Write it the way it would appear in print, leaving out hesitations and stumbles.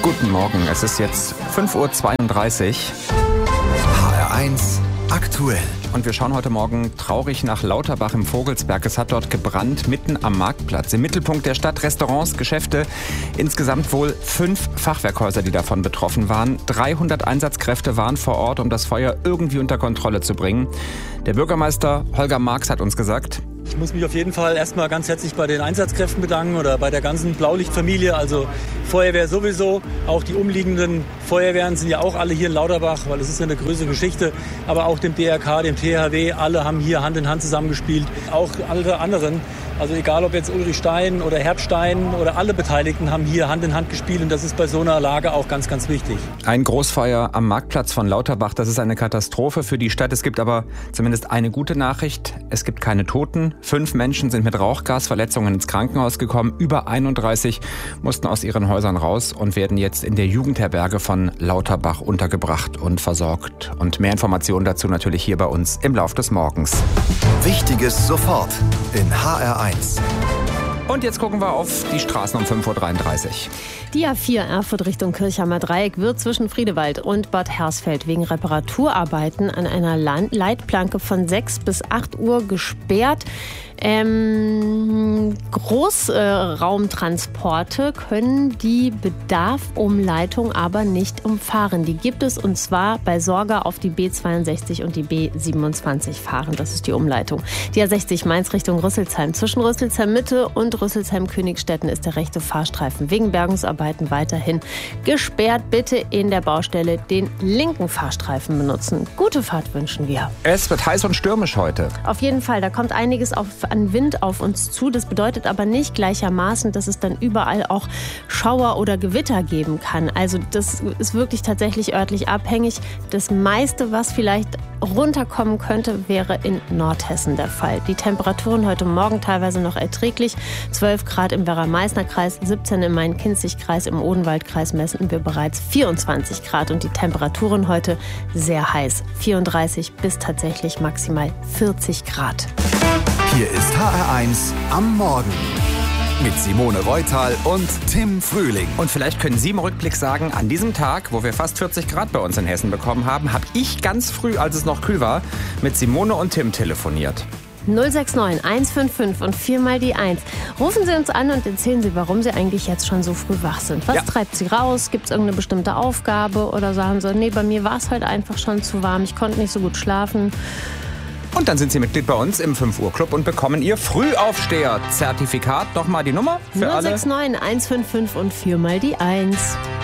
Guten Morgen, es ist jetzt 5:32 Uhr. HR1 aktuell. Und wir schauen heute Morgen traurig nach Lauterbach im Vogelsberg. Es hat dort gebrannt, mitten am Marktplatz. Im Mittelpunkt der Stadt Restaurants, Geschäfte. Insgesamt wohl 5 Fachwerkhäuser, die davon betroffen waren. 300 Einsatzkräfte waren vor Ort, um das Feuer irgendwie unter Kontrolle zu bringen. Der Bürgermeister Holger Marx hat uns gesagt: Ich muss mich auf jeden Fall erstmal ganz herzlich bei den Einsatzkräften bedanken oder bei der ganzen Blaulichtfamilie, also Feuerwehr sowieso. Auch die umliegenden Feuerwehren sind ja auch alle hier in Lauterbach, weil es ist ja eine größere Geschichte. Aber auch dem DRK, dem THW, alle haben hier Hand in Hand zusammengespielt. Auch alle anderen, also egal ob jetzt Ulrich Stein oder Herbstein oder alle Beteiligten haben hier Hand in Hand gespielt. Und das ist bei so einer Lage auch ganz, ganz wichtig. Ein Großfeuer am Marktplatz von Lauterbach, das ist eine Katastrophe für die Stadt. Es gibt aber zumindest eine gute Nachricht. Es gibt keine Toten. 5 Menschen sind mit Rauchgasverletzungen ins Krankenhaus gekommen. Über 31 mussten aus ihren Häusern raus und werden jetzt in der Jugendherberge von Lauterbach untergebracht und versorgt. Und mehr Informationen dazu natürlich hier bei uns im Lauf des Morgens. Wichtiges sofort in HR1. Und jetzt gucken wir auf die Straßen um 5:33 Uhr. Die A4 Erfurt Richtung Kirchheimer Dreieck wird zwischen Friedewald und Bad Hersfeld wegen Reparaturarbeiten an einer Leitplanke von 6 bis 8 Uhr gesperrt. Großraumtransporte können die Bedarf-Umleitung aber nicht umfahren. Die gibt es, und zwar bei Sorge auf die B62 und die B27 fahren. Das ist die Umleitung. Die A60 Mainz Richtung Rüsselsheim. Zwischen Rüsselsheim Mitte und Rüsselsheim Königstetten ist der rechte Fahrstreifen wegen Bergungsarbeiten weiterhin gesperrt. Bitte in der Baustelle den linken Fahrstreifen benutzen. Gute Fahrt wünschen wir. Es wird heiß und stürmisch heute. Auf jeden Fall, da kommt einiges an Wind auf uns zu. Das bedeutet aber nicht gleichermaßen, dass es dann überall auch Schauer oder Gewitter geben kann. Also das ist wirklich tatsächlich örtlich abhängig. Das meiste, was vielleicht runterkommen könnte, wäre in Nordhessen der Fall. Die Temperaturen heute Morgen teilweise noch erträglich. 12 Grad im Werra-Meißner-Kreis, 17 im Main-Kinzig-Kreis, im Odenwald-Kreis messen wir bereits 24 Grad. Und die Temperaturen heute sehr heiß. 34 bis tatsächlich maximal 40 Grad. Hier ist HR1 am Morgen mit Simone Reutal und Tim Frühling. Und vielleicht können Sie im Rückblick sagen, an diesem Tag, wo wir fast 40 Grad bei uns in Hessen bekommen haben, habe ich ganz früh, als es noch kühl war, mit Simone und Tim telefoniert. 069 155 und 4 mal die 1. Rufen Sie uns an und erzählen Sie, warum Sie eigentlich jetzt schon so früh wach sind. Was treibt Sie raus? Gibt es irgendeine bestimmte Aufgabe? Oder sagen Sie, nee, bei mir war es heute einfach schon zu warm, ich konnte nicht so gut schlafen. Und dann sind Sie Mitglied bei uns im 5 Uhr Club und bekommen Ihr Frühaufsteher-Zertifikat. Nochmal die Nummer für 069 155 und 4 mal die 1.